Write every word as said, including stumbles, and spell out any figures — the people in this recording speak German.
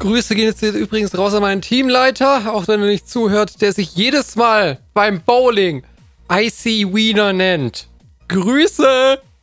Grüße gehen jetzt übrigens raus an meinen Teamleiter, auch wenn er nicht zuhört, der sich jedes Mal beim Bowling Icy Wiener nennt. Grüße!